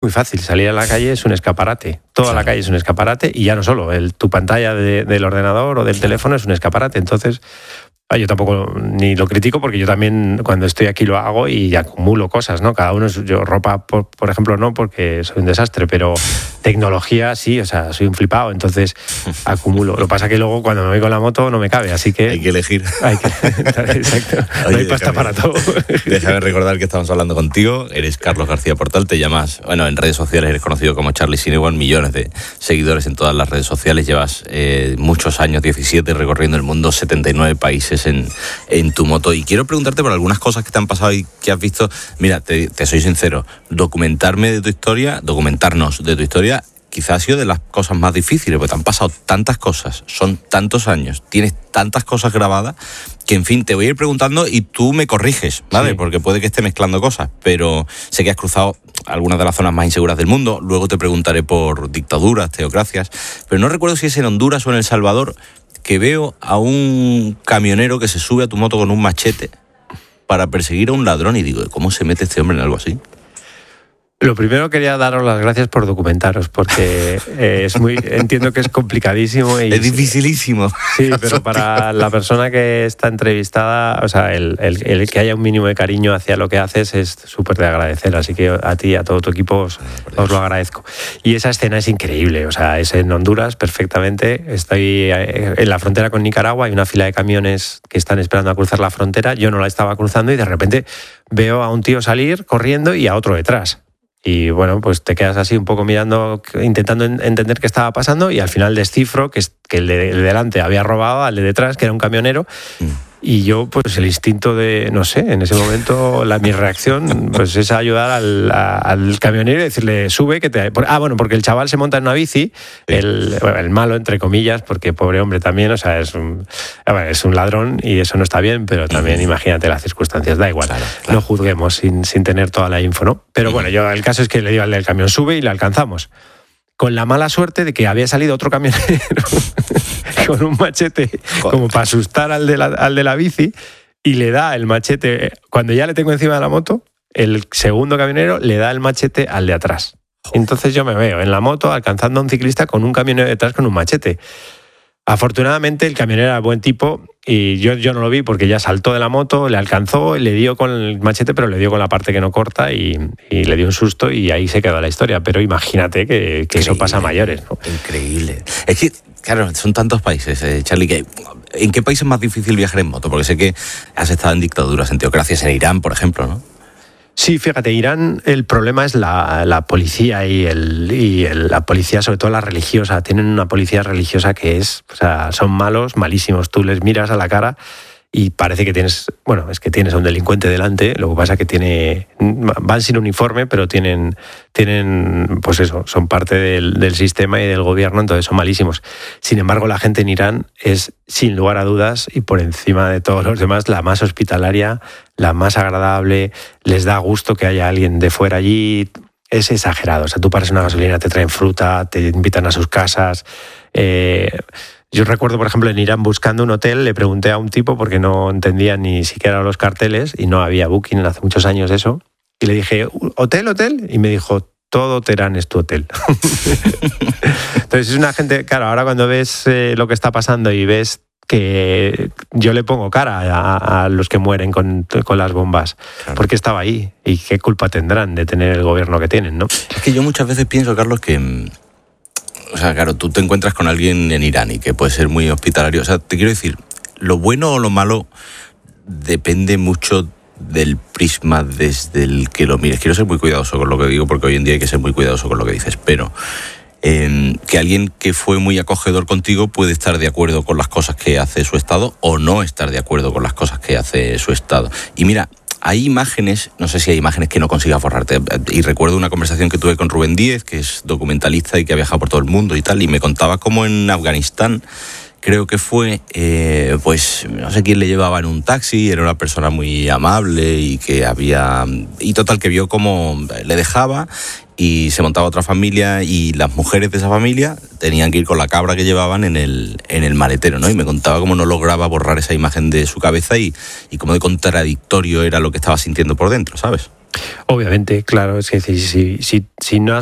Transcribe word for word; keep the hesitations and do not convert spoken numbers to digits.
Muy fácil, salir a la calle es un escaparate. Toda claro. la calle es un escaparate y ya no solo, el, tu pantalla de, del ordenador o del claro. teléfono es un escaparate. Entonces, yo tampoco ni lo critico porque yo también cuando estoy aquí lo hago y acumulo cosas, ¿no? Cada uno, yo ropa, por, por ejemplo, no, porque soy un desastre, pero tecnología sí, o sea, soy un flipado, entonces acumulo. Lo que pasa es que luego cuando me voy con la moto no me cabe, así que... Hay que elegir. Hay que, exacto. Oye, no hay pasta para todo. Déjame recordar que estamos hablando contigo, eres Carlos García Portal, te llamas, bueno, en redes sociales eres conocido como Charlie Sinewan, millones de seguidores en todas las redes sociales, llevas eh, muchos años, diecisiete, recorriendo el mundo, setenta y nueve países En, en tu moto. Y quiero preguntarte por algunas cosas que te han pasado y que has visto. Mira, te, te soy sincero, documentarme de tu historia, documentarnos de tu historia, quizás ha sido de las cosas más difíciles, porque te han pasado tantas cosas, son tantos años, tienes tantas cosas grabadas, que en fin, te voy a ir preguntando y tú me corriges, ¿vale? Sí. Porque puede que esté mezclando cosas, pero sé que has cruzado algunas de las zonas más inseguras del mundo, luego te preguntaré por dictaduras, teocracias, pero no recuerdo si es en Honduras o en El Salvador, que veo a un camionero que se sube a tu moto con un machete para perseguir a un ladrón y digo, ¿cómo se mete este hombre en algo así? Lo primero quería daros las gracias por documentaros, porque eh, es muy, entiendo que es complicadísimo. Y, es dificilísimo. Sí, pero para la persona que está entrevistada, o sea, el, el, el que haya un mínimo de cariño hacia lo que haces es súper de agradecer, así que a ti y a todo tu equipo os, os lo agradezco. Y esa escena es increíble, o sea, es en Honduras perfectamente, estoy en la frontera con Nicaragua, hay una fila de camiones que están esperando a cruzar la frontera, yo no la estaba cruzando y de repente veo a un tío salir corriendo y a otro detrás. Y bueno, pues te quedas así un poco mirando, intentando entender qué estaba pasando y al final descifro que, que el, de, el de delante había robado al de detrás, que era un camionero. Mm. Y yo, pues el instinto de, no sé, en ese momento la, mi reacción pues es ayudar al, a, al camionero y decirle, sube, que te... Ah, bueno, porque el chaval se monta en una bici, el, bueno, el malo, entre comillas, porque pobre hombre también, o sea, es un, bueno, es un ladrón y eso no está bien, pero también uh-huh. imagínate las circunstancias, da igual, claro, claro. no juzguemos sin, sin tener toda la info, ¿no? Pero uh-huh. bueno, yo el caso es que le digo al del camión, sube y le alcanzamos. Con la mala suerte de que había salido otro camionero con un machete como para asustar al de, la, al de la bici y le da el machete, cuando ya le tengo encima de la moto, el segundo camionero le da el machete al de atrás. Entonces yo me veo en la moto alcanzando a un ciclista con un camionero detrás con un machete. Afortunadamente el camionero era buen tipo y yo, yo no lo vi porque ya saltó de la moto, le alcanzó, le dio con el machete, pero le dio con la parte que no corta y, y le dio un susto y ahí se quedó la historia. Pero imagínate que, que eso pasa a mayores, ¿no? Increíble. Es que, claro, son tantos países, eh, Charlie, que ¿en qué país es más difícil viajar en moto? Porque sé que has estado en dictaduras, en teocracias, en Irán, por ejemplo, ¿no? Sí, fíjate, Irán el problema es la, la policía y, el, y el, la policía, sobre todo la religiosa. Tienen una policía religiosa que es, o sea, son malos, malísimos. Tú les miras a la cara y parece que tienes, bueno, es que tienes a un delincuente delante, lo que pasa es que tiene, van sin uniforme, pero tienen, tienen pues eso, son parte del, del sistema y del gobierno, entonces son malísimos. Sin embargo, la gente en Irán es, sin lugar a dudas, y por encima de todos los demás, la más hospitalaria, la más agradable, les da gusto que haya alguien de fuera allí. Es exagerado, o sea, tú paras una gasolina, te traen fruta, te invitan a sus casas. Eh, yo recuerdo, por ejemplo, en Irán buscando un hotel, le pregunté a un tipo porque no entendía ni siquiera los carteles y no había Booking, hace muchos años eso, y le dije, ¿hotel, hotel? Y me dijo, todo Teherán es tu hotel. Entonces es una gente, claro, ahora cuando ves eh, lo que está pasando y ves que yo le pongo cara a, a los que mueren con, con las bombas, claro. porque estaba ahí y qué culpa tendrán de tener el gobierno que tienen, ¿no? Es que yo muchas veces pienso, Carlos, que, o sea, claro, tú te encuentras con alguien en Irán y que puede ser muy hospitalario, o sea, te quiero decir, lo bueno o lo malo depende mucho del prisma desde el que lo mires. Quiero ser muy cuidadoso con lo que digo porque hoy en día hay que ser muy cuidadoso con lo que dices, pero Eh, que alguien que fue muy acogedor contigo puede estar de acuerdo con las cosas que hace su Estado o no estar de acuerdo con las cosas que hace su Estado. Y mira, hay imágenes, no sé si hay imágenes que no consigas borrarte, y recuerdo una conversación que tuve con Rubén Díez, que es documentalista y que ha viajado por todo el mundo y tal, y me contaba cómo en Afganistán, creo que fue, eh, pues no sé quién le llevaba en un taxi, era una persona muy amable y que había, y total que vio cómo le dejaba y se montaba otra familia y las mujeres de esa familia tenían que ir con la cabra que llevaban en el, en el maletero, ¿no? Y me contaba cómo no lograba borrar esa imagen de su cabeza y, y cómo de contradictorio era lo que estaba sintiendo por dentro, ¿sabes? Obviamente, claro, es que si, si, si, si no has